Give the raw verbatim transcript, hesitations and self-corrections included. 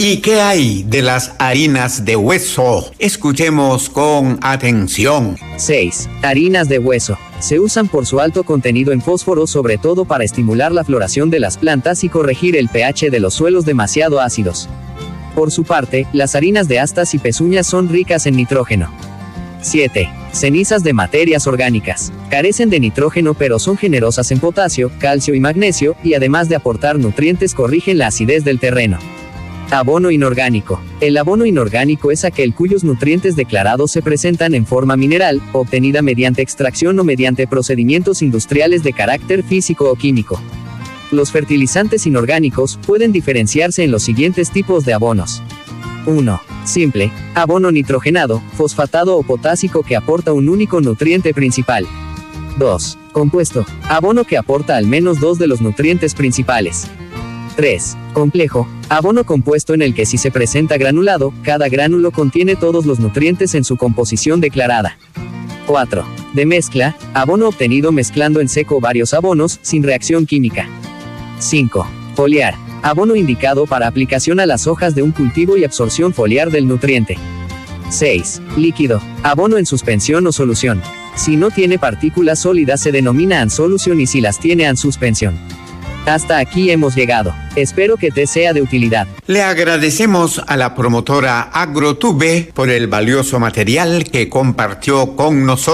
¿Y qué hay de las harinas de hueso? Escuchemos con atención. seis. Harinas de hueso. Se usan por su alto contenido en fósforo, sobre todo para estimular la floración de las plantas y corregir el pH de los suelos demasiado ácidos. Por su parte, las harinas de astas y pezuñas son ricas en nitrógeno. siete. Cenizas de materias orgánicas. Carecen de nitrógeno pero son generosas en potasio, calcio y magnesio, y además de aportar nutrientes corrigen la acidez del terreno. Abono inorgánico. El abono inorgánico es aquel cuyos nutrientes declarados se presentan en forma mineral, obtenida mediante extracción o mediante procedimientos industriales de carácter físico o químico. Los fertilizantes inorgánicos pueden diferenciarse en los siguientes tipos de abonos. uno. Simple. Abono nitrogenado, fosfatado o potásico que aporta un único nutriente principal. dos. Compuesto. Abono que aporta al menos dos de los nutrientes principales. tres. Complejo. Abono compuesto en el que si se presenta granulado, cada gránulo contiene todos los nutrientes en su composición declarada. cuatro. De mezcla. Abono obtenido mezclando en seco varios abonos, sin reacción química. cinco. Foliar. Abono indicado para aplicación a las hojas de un cultivo y absorción foliar del nutriente. seis. Líquido. Abono en suspensión o solución. Si no tiene partículas sólidas se denomina ansolución y si las tiene ansuspensión. Hasta aquí hemos llegado. Espero que te sea de utilidad. Le agradecemos a la promotora Agrotube por el valioso material que compartió con nosotros.